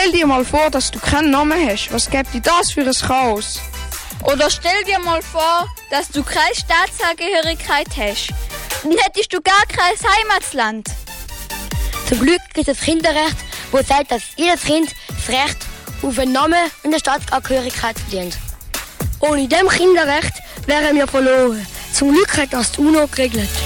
stell dir mal vor, dass du keinen Namen hast. Was gibt dir das für ein Chaos? Oder stell dir mal vor, dass du keine Staatsangehörigkeit hast. Dann hättest du gar kein Heimatland. Zum Glück gibt es das Kinderrecht, wo sagt, dass jedes Kind das Recht auf einen Namen und eine Staatsangehörigkeit verdient. Ohne dem Kinderrecht wären wir verloren. Zum Glück hat das die UNO geregelt.